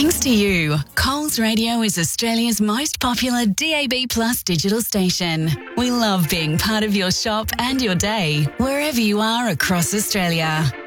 Thanks to you, Coles Radio is Australia's most popular DAB+ digital station. We love being part of your shop and your day, wherever you are across Australia.